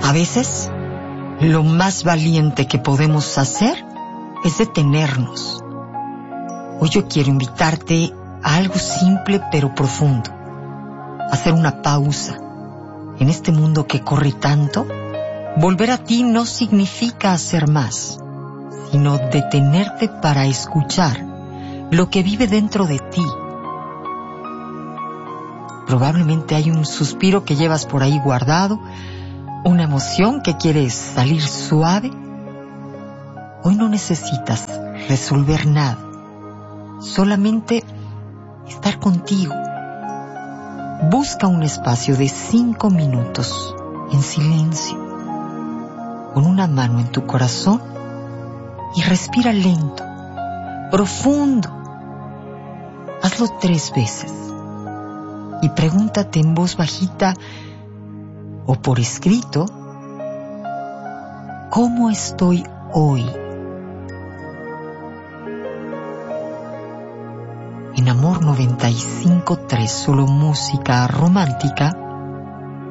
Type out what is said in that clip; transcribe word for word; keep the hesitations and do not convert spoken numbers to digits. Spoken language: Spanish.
A veces, lo más valiente que podemos hacer es detenernos. Hoy yo quiero invitarte a algo simple pero profundo. Hacer una pausa. En este mundo que corre tanto, volver a ti no significa hacer más, sino detenerte para escuchar lo que vive dentro de ti. Probablemente hay un suspiro que llevas por ahí guardado, una emoción que quieres salir suave. Hoy no necesitas resolver nada, solamente estar contigo. Busca un espacio de cinco minutos en silencio, con una mano en tu corazón y respira lento, profundo. Hazlo tres veces y pregúntate en voz bajita o por escrito, ¿cómo estoy hoy? En Amor noventa y cinco punto tres, solo música romántica,